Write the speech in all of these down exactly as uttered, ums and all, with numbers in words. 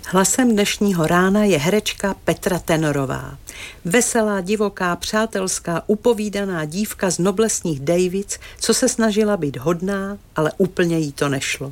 Hlasem dnešního rána je herečka Petra Tenorová. Veselá, divoká, přátelská, upovídaná dívka z noblesních Davids, co se snažila být hodná, ale úplně jí to nešlo.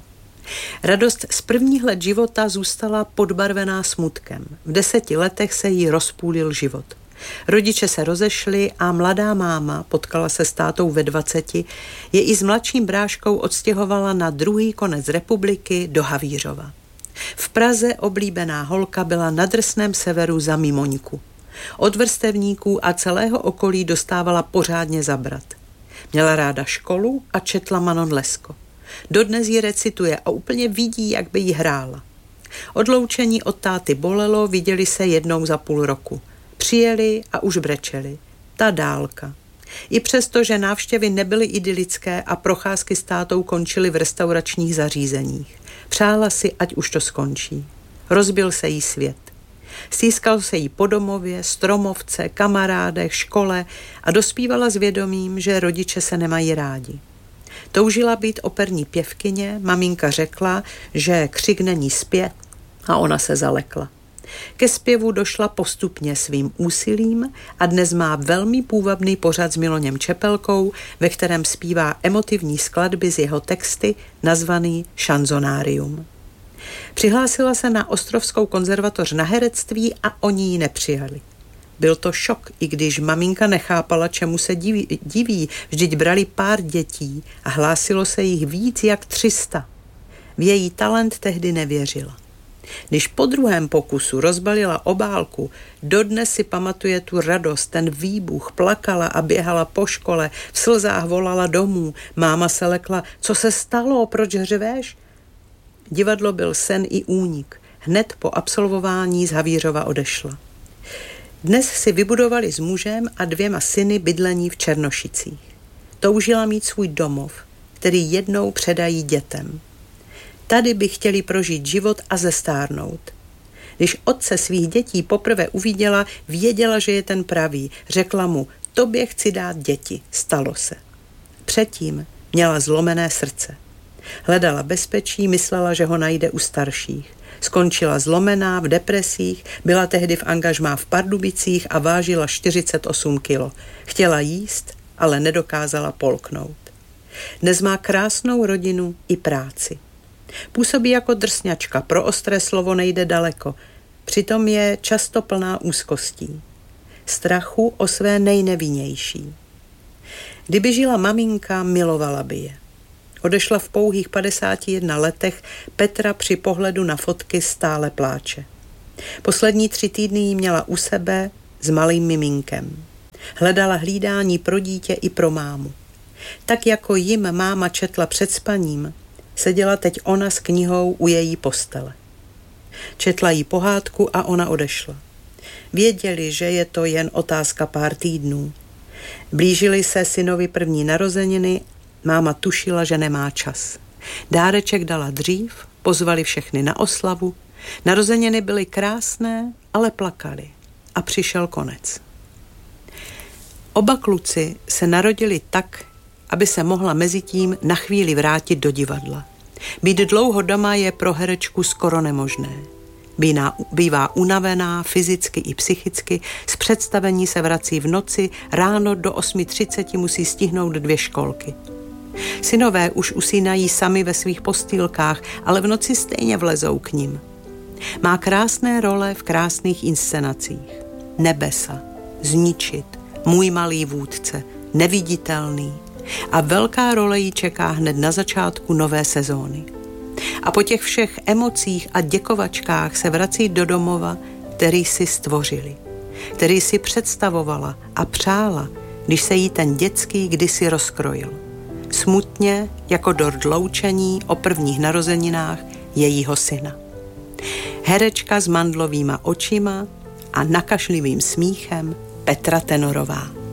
Radost z prvních let života zůstala podbarvená smutkem. V deseti letech se jí rozpůlil život. Rodiče se rozešli a mladá máma, potkala se s tátou ve dvaceti, je i s mladším bráškou odstěhovala na druhý konec republiky do Havířova. V Praze oblíbená holka byla na drsném severu za Mimoňku. Od vrstevníků a celého okolí dostávala pořádně zabrat. Měla ráda školu a četla Manon Lescaut. Dodnes ji recituje a úplně vidí, jak by jí hrála. Odloučení od táty bolelo, viděli se jednou za půl roku. Přijeli a už brečeli. Ta dálka. I přesto, že návštěvy nebyly idylické a procházky s tátou končily v restauračních zařízeních. Přála si, ať už to skončí. Rozbil se jí svět. Stýskal se jí po domově, stromovce, kamarádech, škole a dospívala s vědomím, že rodiče se nemají rádi. Toužila být operní pěvkyně, maminka řekla, že křik není zpěv a ona se zalekla. Ke zpěvu došla postupně svým úsilím a dnes má velmi půvabný pořad s Miloněm Čepelkou, ve kterém zpívá emotivní skladby z jeho texty, nazvaný Šanzonárium. Přihlásila se na Ostrovskou konzervatoř na herectví a oni ji nepřijali. Byl to šok, i když maminka nechápala, čemu se diví, diví, vždyť brali pár dětí a hlásilo se jich víc jak tři sta. V její talent tehdy nevěřila. Když po druhém pokusu rozbalila obálku, dodnes si pamatuje tu radost, ten výbuch, plakala a běhala po škole, v slzách volala domů, máma se lekla, co se stalo, proč řveš? Divadlo byl sen i únik, hned po absolvování z Havířova odešla. Dnes si vybudovali s mužem a dvěma syny bydlení v Černošicích. Toužila mít svůj domov, který jednou předají dětem. Tady by chtěli prožít život a zestárnout. Když otce svých dětí poprvé uviděla, věděla, že je ten pravý. Řekla mu, tobě chci dát děti. Stalo se. Předtím měla zlomené srdce. Hledala bezpečí, myslela, že ho najde u starších. Skončila zlomená, v depresích, byla tehdy v angažmá v Pardubicích a vážila čtyřicet osm kilo. Chtěla jíst, ale nedokázala polknout. Dnes má krásnou rodinu i práci. Působí jako drsňačka, pro ostré slovo nejde daleko, přitom je často plná úzkostí. Strachu o své nejnevinnější. Kdyby žila maminka, milovala by je. Odešla v pouhých padesáti jedna letech, Petra při pohledu na fotky stále pláče. Poslední tři týdny jí měla u sebe s malým miminkem. Hledala hlídání pro dítě i pro mámu. Tak jako jim máma četla před spaním, seděla teď ona s knihou u její postele. Četla jí pohádku a ona odešla. Věděli, že je to jen otázka pár týdnů. Blížily se synovi první narozeniny, máma tušila, že nemá čas. Dáreček dala dřív, pozvali všechny na oslavu. Narozeniny byly krásné, ale plakali. A přišel konec. Oba kluci se narodili tak, aby se mohla mezitím na chvíli vrátit do divadla. Být dlouho doma je pro herečku skoro nemožné. Bývá unavená fyzicky i psychicky, z představení se vrací v noci, ráno do osm třicet musí stihnout dvě školky. Synové už usínají sami ve svých postýlkách, ale v noci stejně vlezou k nim. Má krásné role v krásných inscenacích. Nebesa, Zničit, Můj malý vůdce, Neviditelný. A velká role jí čeká hned na začátku nové sezóny. A po těch všech emocích a děkovačkách se vrací do domova, který si stvořili, který si představovala a přála, když se jí ten dětský kdysi rozkrojil. Smutně jako dort loučení o prvních narozeninách jejího syna. Herečka s mandlovýma očima a nakašlivým smíchem Petra Tenorová.